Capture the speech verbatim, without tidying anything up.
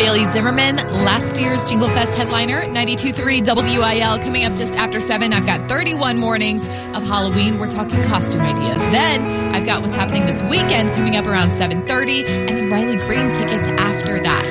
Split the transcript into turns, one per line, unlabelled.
Bailey Zimmerman, last year's Jingle Fest headliner, ninety-two point three W I L. Coming up just after seven, I've got thirty-one mornings of Halloween. We're talking costume ideas. Then I've got what's happening this weekend coming up around seven thirty, and then Riley Green tickets after that.